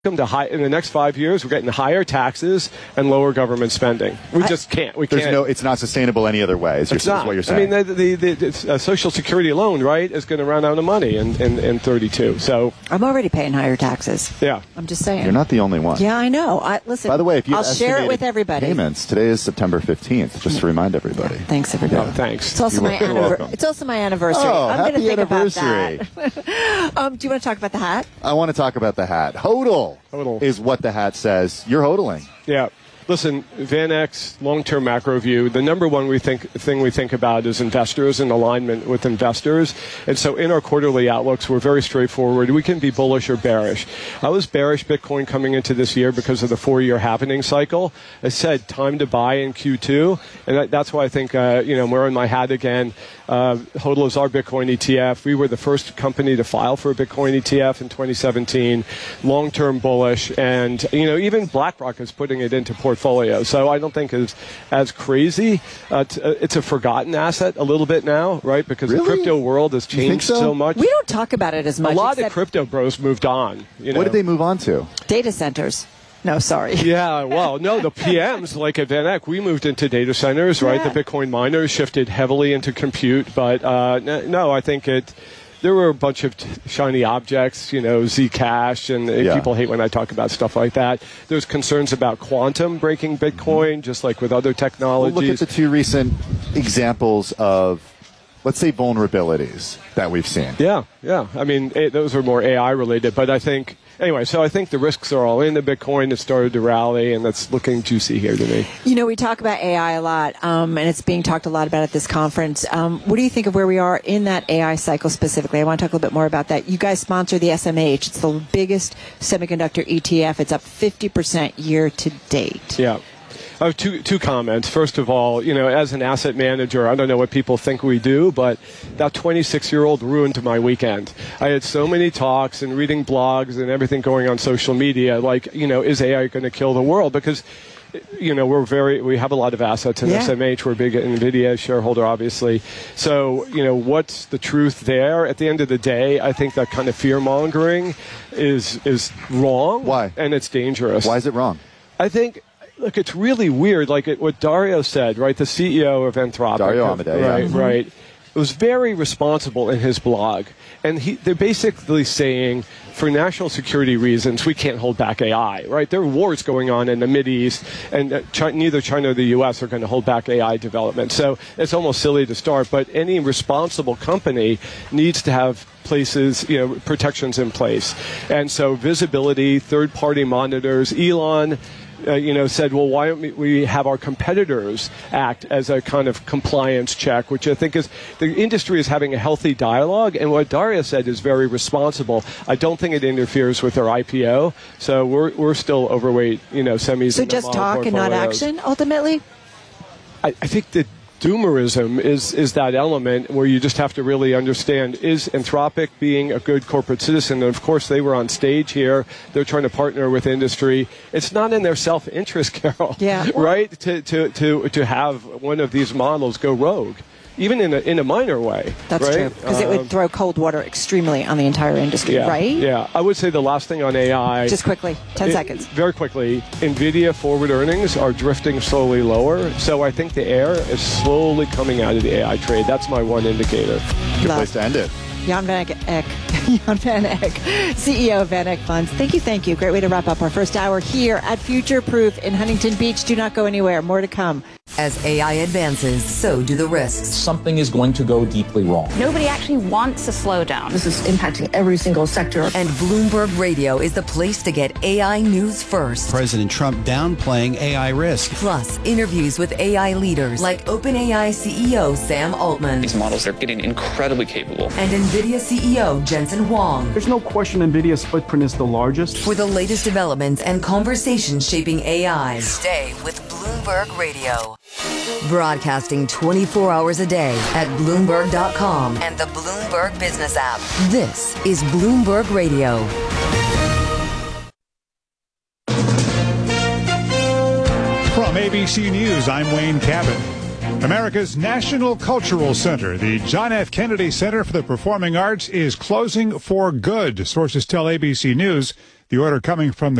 in the next 5 years, we're getting higher taxes and lower government spending. We just can't. We can't. It's not sustainable any other way. It's not. What you're saying. I mean, the Social Security alone, right, is going to run out of money in 32. So I'm already paying higher taxes. Yeah, I'm just saying. You're not the only one. Yeah, I know. Listen. By the way, if you I'll share it with everybody. Payments today is September 15th. Just to remind everybody. Yeah, thanks, everybody. Oh, thanks. It's also my anniversary. It's also my anniversary. Oh, I'm going to think anniversary. about that. Do you want to talk about the hat? I want to talk about the hat. Hodl is what the hat says. You're hodling. Yeah. Listen, VanEck's long-term macro view, the number one thing we think about is investors and alignment with investors. And so in our quarterly outlooks, we're very straightforward. We can be bullish or bearish. I was bearish Bitcoin coming into this year because of the 4-year halvening cycle. I said time to buy in Q2. And that's why I think, I'm wearing my hat again. HODL is our Bitcoin ETF. We were the first company to file for a Bitcoin ETF in 2017. Long-term bullish. And, even BlackRock is putting it into portfolio. So I don't think it's as crazy. It's a forgotten asset a little bit now, right? Because the crypto world has changed so much. We don't talk about it as much. A lot of crypto bros moved on. What did they move on to? Data centers. No, sorry. Yeah, well, no, the PMs, like at VanEck, we moved into data centers, right? Yeah. The Bitcoin miners shifted heavily into compute. But no, I think there were a bunch of shiny objects, Zcash, and people hate when I talk about stuff like that. There's concerns about quantum breaking Bitcoin, just like with other technologies. Well, look at the two recent examples of, let's say, vulnerabilities that we've seen. Yeah. I mean, those are more AI related, but I think the risks are all in the Bitcoin. It started to rally, and that's looking juicy here to me. We talk about AI a lot, and it's being talked a lot about at this conference. What do you think of where we are in that AI cycle specifically? I want to talk a little bit more about that. You guys sponsor the SMH. It's the biggest semiconductor ETF. It's up 50% year to date. Yeah. I have two comments. First of all, as an asset manager, I don't know what people think we do, but that 26-year-old ruined my weekend. I had so many talks and reading blogs and everything going on social media, like, is AI going to kill the world? Because, we have a lot of assets in SMH. We're a big NVIDIA shareholder, obviously. So, what's the truth there? At the end of the day, I think that kind of fear-mongering is wrong. Why? And it's dangerous. Why is it wrong? I think... Look, it's really weird, like what Dario said, right? The CEO of Anthropic. Dario Amodei. Right. It was very responsible in his blog. And they're basically saying, for national security reasons, we can't hold back AI, right? There are wars going on in the Mideast, and neither China or the U.S. are going to hold back AI development. So it's almost silly to start, but any responsible company needs to have places, protections in place. And so visibility, third-party monitors, Elon... said, well, why don't we have our competitors act as a kind of compliance check, which I think is the industry is having a healthy dialogue. And what Daria said is very responsible. I don't think it interferes with their IPO. So we're still overweight, semis. So just talk and not action, ultimately? I think that doomerism is that element where you just have to really understand, is Anthropic being a good corporate citizen? And of course, they were on stage here. They're trying to partner with industry. It's not in their self-interest, Carol, right, to have one of these models go rogue, even in a minor way. That's right? true, because it would throw cold water extremely on the entire industry, right? Yeah. I would say the last thing on AI... Just quickly, 10 seconds. Very quickly, NVIDIA forward earnings are drifting slowly lower, so I think the air is slowly coming out of the AI trade. That's my one indicator. Good place to end it. Jan van Eck, CEO of VanEck Funds. Thank you. Great way to wrap up our first hour here at Future Proof in Huntington Beach. Do not go anywhere. More to come. As AI advances, so do the risks. Something is going to go deeply wrong. Nobody actually wants a slowdown. This is impacting every single sector. And Bloomberg Radio is the place to get AI news first. President Trump downplaying AI risk. Plus, interviews with AI leaders like OpenAI CEO Sam Altman. These models are getting incredibly capable. And NVIDIA CEO Jensen Huang. There's no question NVIDIA's footprint is the largest. For the latest developments and conversations shaping AI, stay with Bloomberg Radio. Broadcasting 24 hours a day at Bloomberg.com and the Bloomberg Business app. This is Bloomberg Radio. From ABC News, I'm Wayne Cabot. America's National Cultural Center, the John F. Kennedy Center for the Performing Arts, is closing for good. Sources tell ABC News The order coming from the